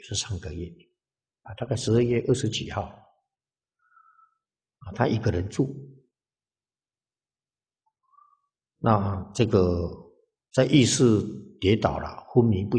也是3个月啊，大概12月20几号啊，他一个人住。那这个在浴室跌倒了，昏迷不